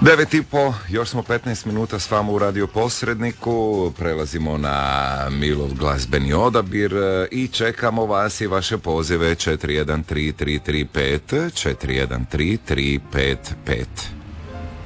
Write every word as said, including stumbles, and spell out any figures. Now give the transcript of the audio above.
devet i po, još smo petnaest minuta s vama u Radio Posredniku, prelazimo na Milov glazbeni odabir i čekamo vas i vaše pozive četiri jedan tri tri tri pet četiri jedan tri tri pet pet.